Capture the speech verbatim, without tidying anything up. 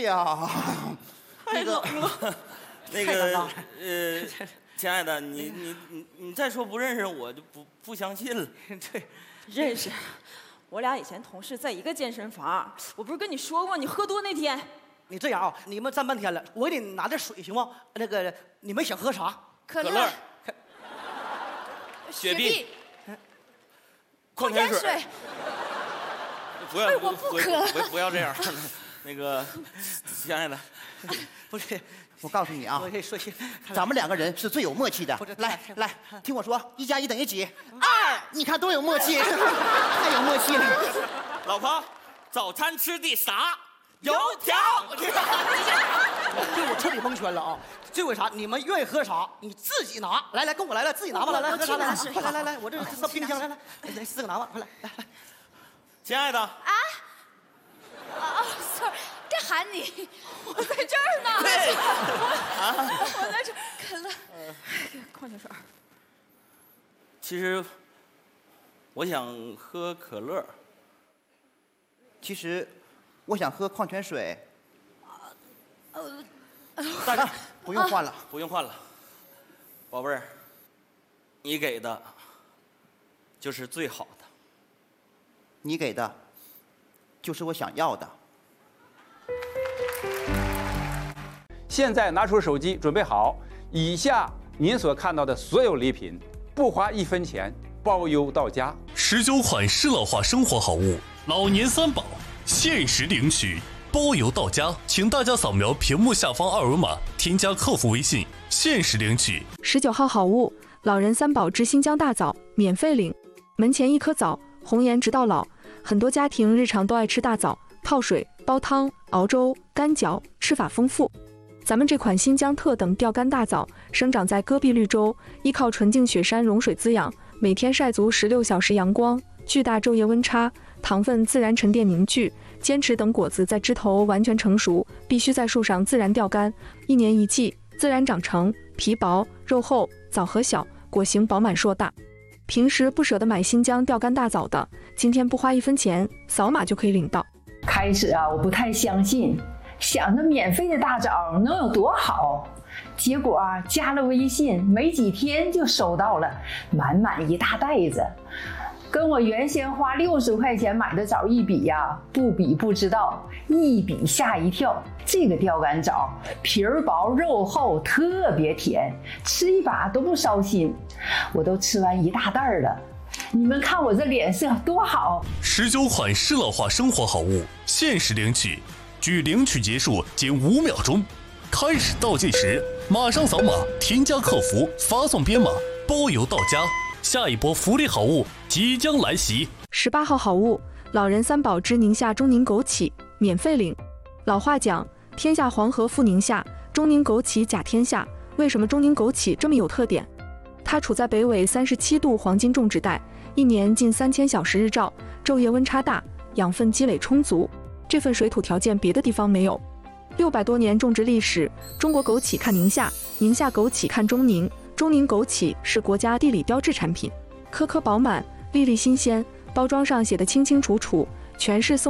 呀， 太冷了。 那个呃，亲爱的，你你你你再说不认识我就不不相信了。 对，认识。我俩以前同事在一个健身房，我不是跟你说过你喝多那天？ 你这样啊，你们站半天了，我给你拿点水行吗？那个你们想喝啥？ 可乐、 可乐雪碧、矿泉水。不要， 我不渴不不要这样。那个，亲爱的， 不是， 我告诉你啊， 我跟你说清， 咱们两个人是最有默契的。来来，听我说，一加一等于几？二。你看多有默契，太有默契了。 老婆，早餐吃的啥？油条。 这我彻底蒙圈了啊！这为啥？你们愿意喝啥，你自己拿。来来，跟我来，来自己拿吧，来来喝啥来？快来来来，我这这冰箱来来来，四个拿吧，快来来来。 亲爱的。 啊？哦 ，sorry， 这喊你，我在这儿呢。 对。 我我在这儿，可乐， 矿泉水。 其实我想喝可乐。 其实我想喝矿泉水。 呃， 大哥， 不用换了， 不用换了，宝贝儿，你给的就是最好的。 你给的就是我想要的。 现在拿出手机，准备好，以下您所看到的所有礼品，不花一分钱，包邮到家。 十九款适老化生活好物，老年三宝，限时领取，包邮到家。请大家扫描屏幕下方二维码，添加客服微信，限时领取。 十九号好物，老人三宝之新疆大枣，免费领。门前一颗枣，红颜直到老。很多家庭日常都爱吃大枣，泡水、煲汤、熬粥、干嚼，吃法丰富。咱们这款新疆特等钓竿大枣生长在戈壁绿洲，依靠纯净雪山融水滋养，每天晒足十六小时阳光，巨大昼夜温差，糖分自然沉淀凝聚，坚持等果子在枝头完全成熟，必须在树上自然钓竿，一年一季，自然长成，皮薄肉厚，枣核小，果形饱满硕大。平时不舍得买新疆钓竿大枣的，今天不花一分钱，扫码就可以领到。 开始啊，我不太相信，想着免费的大枣能有多好，结果啊，加了微信没几天就收到了满满一大袋子，跟我原先花六十块钱买的枣一比呀、啊，不比不知道，一比吓一跳。这个钓竿枣皮儿薄肉厚，特别甜，吃一把都不烧心，我都吃完一大袋了。你们看我这脸色多好！ 十九款适老化生活好物，限时领取，距领取结束仅五秒钟。开始倒计时，马上扫码，添加客服，发送编码，包邮到家。下一波福利好物即将来袭。 十八号好物，老人三宝之宁夏中宁枸杞，免费领。老话讲，天下黄河赴宁夏，中宁枸杞甲天下。为什么中宁枸杞这么有特点？它处在北纬三十七度黄金种植带，一年近三千小时日照，昼夜温差大，养分积累充足。这份水土条件别的地方没有。六百多年种植历史，中国枸杞看宁夏，宁夏枸杞看中宁。中宁枸杞是国家地理标志产品，颗颗饱满，粒粒新鲜，包装上写得清清楚楚，全是送